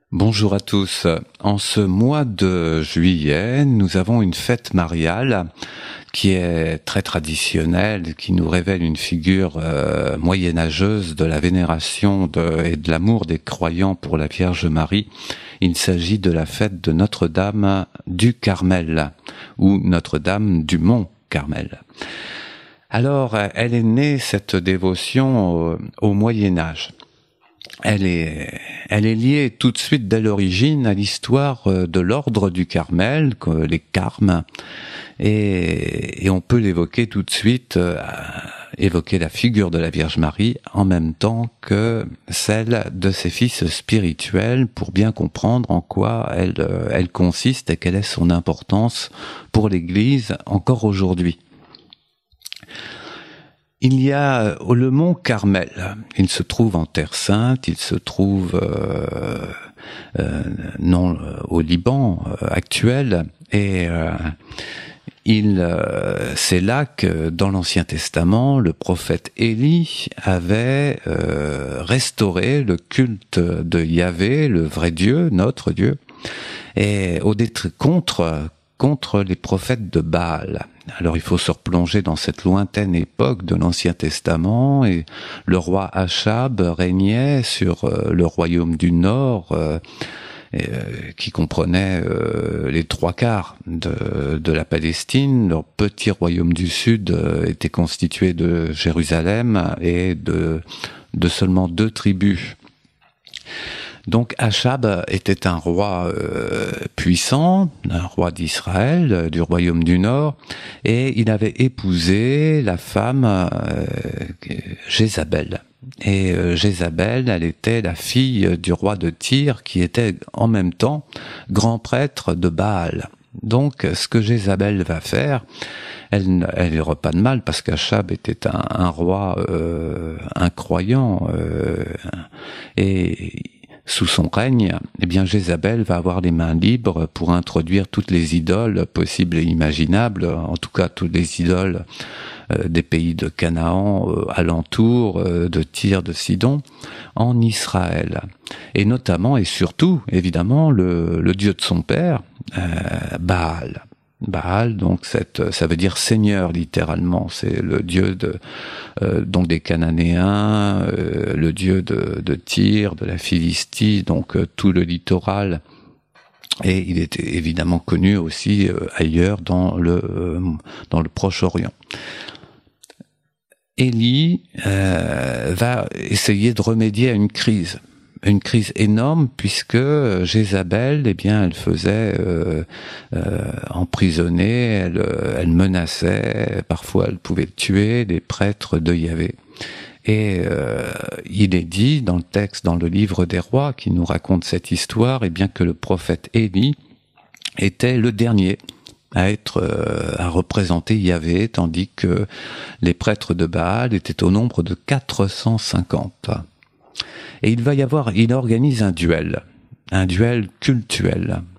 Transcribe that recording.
Bonjour à tous. En ce mois de juillet, nous avons une fête mariale qui est très traditionnelle, qui nous révèle une figure moyenâgeuse de la vénération et de l'amour des croyants pour la Vierge Marie. Il s'agit de la fête de Notre-Dame du Carmel, ou Notre-Dame du Mont Carmel. Alors, elle est née, cette dévotion, au Moyen-Âge. Elle est liée tout de suite dès l'origine à l'histoire de l'ordre du Carmel, les Carmes, et on peut l'évoquer tout de suite, évoquer la figure de la Vierge Marie en même temps que celle de ses fils spirituels pour bien comprendre en quoi elle consiste et quelle est son importance pour l'Église encore aujourd'hui. Il y a le mont Carmel. Il se trouve en Terre Sainte, il se trouve non au Liban actuel, et c'est là que dans l'Ancien Testament, le prophète Élie avait restauré le culte de Yahvé, le vrai Dieu, notre Dieu, et contre les prophètes de Baal. Alors il faut se replonger dans cette lointaine époque de l'Ancien Testament, et le roi Achab régnait sur le royaume du Nord, qui comprenait les 3/4 de la Palestine. Leur petit royaume du Sud était constitué de Jérusalem et de seulement 2 tribus. Donc Achab était un roi puissant, un roi d'Israël, du royaume du Nord, et il avait épousé la femme Jézabel. Et Jézabel, elle était la fille du roi de Tyr, qui était en même temps grand prêtre de Baal. Donc ce que Jézabel va faire, elle n'aura pas de mal, parce qu'Achab était un roi incroyant, et sous son règne, eh bien Jézabel va avoir les mains libres pour introduire toutes les idoles possibles et imaginables, en tout cas toutes les idoles des pays de Canaan alentour, de Tyr, de Sidon, en Israël. Et notamment et surtout, évidemment, le dieu de son père, Baal. Baal, donc ça veut dire seigneur littéralement. C'est le dieu donc des Cananéens, le dieu de Tyr, de la Philistie, donc tout le littoral. Et il était évidemment connu aussi ailleurs dans le Proche-Orient. Élie va essayer de remédier à une crise énorme, puisque Jézabel, eh bien, elle faisait emprisonner, elle menaçait, parfois elle pouvait tuer des prêtres de Yahvé. Et il est dit dans le texte, dans le livre des rois, qui nous raconte cette histoire, eh bien que le prophète Élie était le dernier à représenter Yahvé, tandis que les prêtres de Baal étaient au nombre de 450. Et il organise un duel cultuel